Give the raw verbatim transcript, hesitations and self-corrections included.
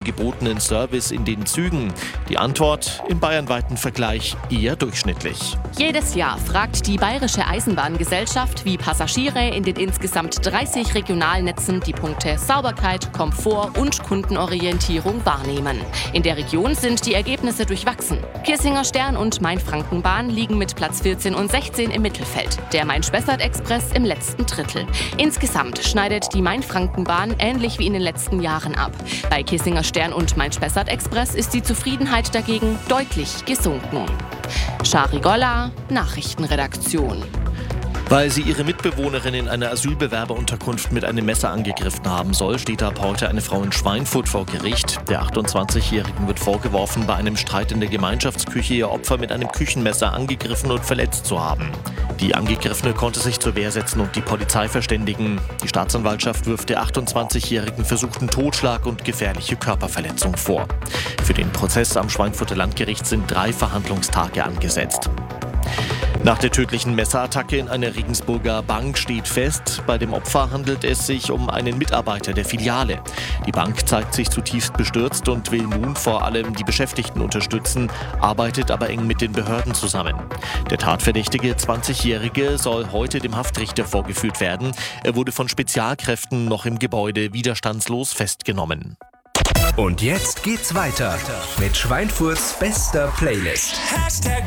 gebotenen Service in den Zügen? Die Antwort im bayernweiten Vergleich eher durchschnittlich. Jedes Jahr fragt die Bayerische Eisenbahngesellschaft, wie Passagiere in den insgesamt dreißig Regionalnetzen die Punkte Sauberkeit, Komfort und Kundenorientierung wahrnehmen. In der Region sind die Ergebnisse durchwachsen. Kiersinger Stern und Main-Franken-Bahn liegen mit Platz vierzehn und sechzehn im Mittelfeld. Der Main-Spessart-Express im letzten Drittel. Insgesamt schneidet die Main-Franken-Bahn ähnlich wie in den letzten Jahren ab. Bei Kiersinger Stern und Main-Spessart-Express ist die Zufriedenheit dagegen deutlich gesunken. Shari Golla, Nachrichtenredaktion. Weil sie ihre Mitbewohnerin in einer Asylbewerberunterkunft mit einem Messer angegriffen haben soll, steht ab heute eine Frau in Schweinfurt vor Gericht. Der achtundzwanzigjährigen wird vorgeworfen, bei einem Streit in der Gemeinschaftsküche ihr Opfer mit einem Küchenmesser angegriffen und verletzt zu haben. Die Angegriffene konnte sich zur Wehr setzen und die Polizei verständigen. Die Staatsanwaltschaft wirft der achtundzwanzigjährigen versuchten Totschlag und gefährliche Körperverletzung vor. Für den Prozess am Schweinfurter Landgericht sind drei Verhandlungstage angesetzt. Nach der tödlichen Messerattacke in einer Regensburger Bank steht fest, bei dem Opfer handelt es sich um einen Mitarbeiter der Filiale. Die Bank zeigt sich zutiefst bestürzt und will nun vor allem die Beschäftigten unterstützen, arbeitet aber eng mit den Behörden zusammen. Der tatverdächtige zwanzigjährige soll heute dem Haftrichter vorgeführt werden. Er wurde von Spezialkräften noch im Gebäude widerstandslos festgenommen. Und jetzt geht's weiter mit Schweinfurts bester Playlist. Hashtag